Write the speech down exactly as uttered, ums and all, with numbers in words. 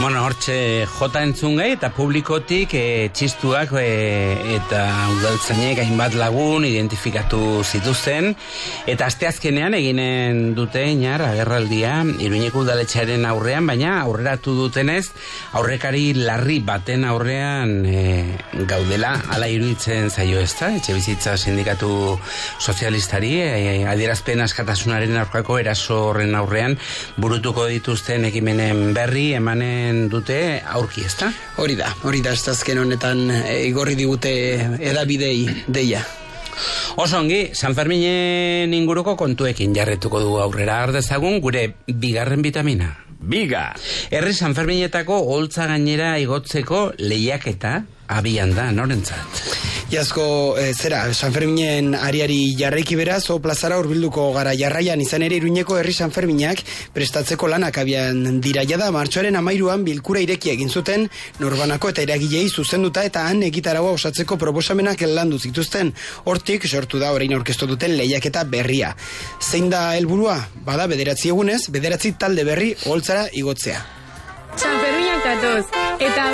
Bueno, hortxe jota entzun gai eta publikotik e, txistuak e, eta udaltzainek hainbat lagun identifikatu zituzten eta asteazkenean eginen dute inar agerraldia Iruñeko udaletxearen aurrean, baina aurreratu dutenez aurrekari larri baten aurrean e, gaudela, hala iruditzen zaio ezta, Etxebizitza Sindikatu Sozialistari e, adierazpen askatasunaren aurkako eraso horren aurrean burutuko dituzten ekimenen berri emanen dute aurki, ezta? Hori da, hori da, ez azken honetan igorri digute edabidei deia. Oso ongi, San Ferminen inguruko kontuekin jarretuko du aurrera ardezagun gure bigarren vitamina. Biga! Herri San Ferminetako holtza gainera igotzeko lehiaketa abian da, norentzat? Iazko, e, zera, San Ferminen ariari jarraiki beraz, o plazara hurbilduko gara jarraian izan ere Iruñeko herri San Ferminak prestatzeko lanak abian dira jada, martxoaren amairuan bilkura irekia egin zuten, norbanako eta eragilei zuzenduta eta han egitaragoa osatzeko proposamenak landu zituzten. Hortik sortu da orain aurkeztu duten lehiaketa berria. Zein da helburua? Bada bederatzi egunez, bederatzi talde berri holtzara igotzea. San Ferminak datoz, eta